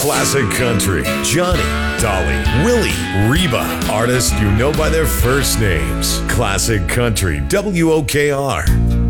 Classic country. Johnny, Dolly, Willie, Reba. Artists you know by their first names. Classic country. WOKR.